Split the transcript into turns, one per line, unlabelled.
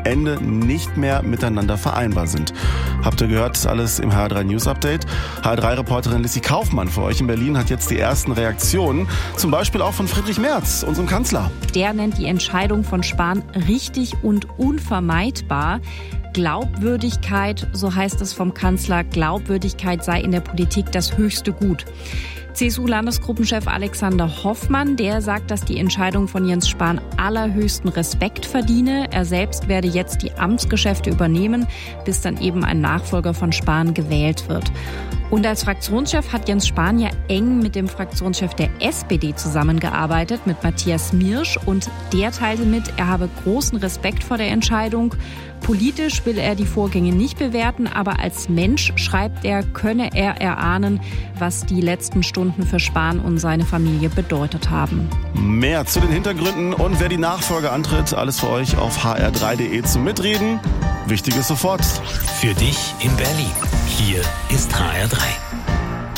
Ende nicht mehr miteinander vereinbar sind. Habt ihr gehört, alles im HR3 News Update. HR3-Reporterin Lissy Kaufmann für euch in Berlin hat jetzt die ersten Reaktionen, zum Beispiel auch von Friedrich Merz, unserem Kanzler.
Der nennt die Entscheidung von Spahn richtig und unvermeidbar. Glaubwürdigkeit, so heißt es vom Kanzler, Glaubwürdigkeit sei in der Politik das höchste Gut. CSU-Landesgruppenchef Alexander Hoffmann, der sagt, dass die Entscheidung von Jens Spahn allerhöchsten Respekt verdiene. Er selbst werde jetzt die Amtsgeschäfte übernehmen, bis dann eben ein Nachfolger von Spahn gewählt wird. Und als Fraktionschef hat Jens Spahn ja eng mit dem Fraktionschef der SPD zusammengearbeitet, mit Matthias Mirsch. Und der teilte mit, er habe großen Respekt vor der Entscheidung. Politisch will er die Vorgänge nicht bewerten, aber als Mensch, schreibt er, könne er erahnen, was die letzten Stunden für Spahn und seine Familie bedeutet haben.
Mehr zu den Hintergründen und wer die Nachfolge antritt, alles für euch auf hr3.de zum Mitreden. Wichtig ist sofort.
Für dich in Berlin. Hier ist HR3.